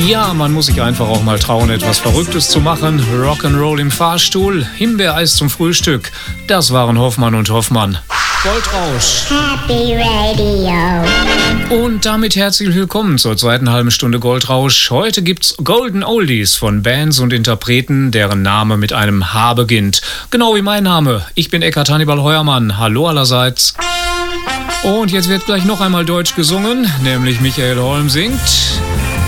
Ja, man muss sich einfach auch mal trauen, etwas Verrücktes zu machen. Rock'n'Roll im Fahrstuhl, Himbeereis zum Frühstück. Das waren Hoffmann und Hoffmann. Goldrausch. Happy Radio. Und damit herzlich willkommen zur zweiten halben Stunde Goldrausch. Heute gibt's Golden Oldies von Bands und Interpreten, deren Name mit einem H beginnt. Genau wie mein Name. Ich bin Eckhard Hannibal Heuermann. Hallo allerseits. Und jetzt wird gleich noch einmal Deutsch gesungen, nämlich Michael Holm singt